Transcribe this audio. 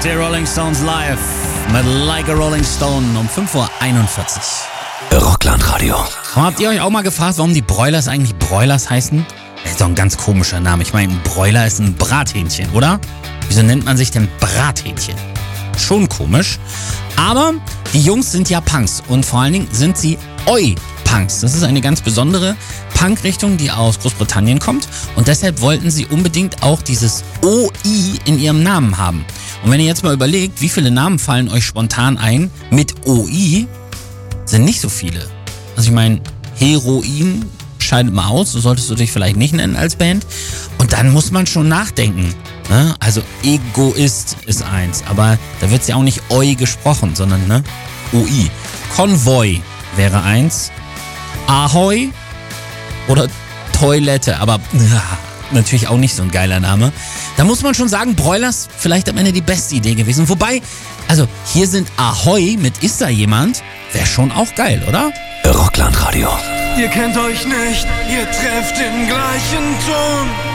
die Rolling Stones live mit Like a Rolling Stone um 5.41 Uhr. Rockland-Radio. Habt ihr euch auch mal gefragt, warum die Broilers eigentlich Broilers heißen? Das ist doch ein ganz komischer Name. Ich meine, ein Broiler ist ein Brathähnchen, oder? Wieso nennt man sich denn Brathähnchen? Schon komisch. Aber die Jungs sind ja Punks und vor allen Dingen sind sie Oi-Punks. Das ist eine ganz besondere Punk-Richtung, die aus Großbritannien kommt und deshalb wollten sie unbedingt auch dieses OI in ihrem Namen haben. Und wenn ihr jetzt mal überlegt, wie viele Namen fallen euch spontan ein mit OI, sind nicht so viele. Also ich meine, Heroin scheidet mal aus, so solltest du dich vielleicht nicht nennen als Band. Und dann muss man schon nachdenken. Ne? Also Egoist ist eins, aber da wird ja auch nicht Oi gesprochen, sondern ne? OI. Konvoi wäre eins. Ahoi oder Toilette, aber natürlich auch nicht so ein geiler Name. Da muss man schon sagen, Broilers vielleicht am Ende die beste Idee gewesen. Wobei, also hier sind Ahoi mit Ist da jemand? Wäre schon auch geil, oder? Rockland-Radio. Ihr kennt euch nicht, ihr trefft den gleichen Ton.